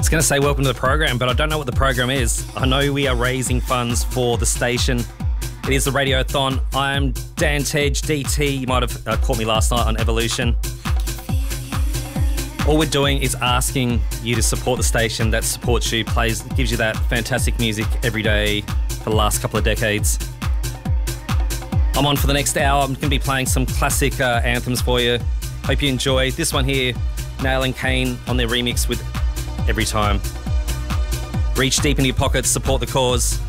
was going to say welcome to the program, but I don't know what the program is. I know we are raising funds for the station. It is the Radiothon. I'm Dan Tej, DT. You might have caught me last night on Evolution. All we're doing is asking you to support the station that supports you, gives you that fantastic music every day for the last couple of decades. I'm on for the next hour. I'm going to be playing some classic anthems for you. Hope you enjoy. This one here, Nail and Kane on their remix with Every Time. Reach deep into your pockets, support the cause.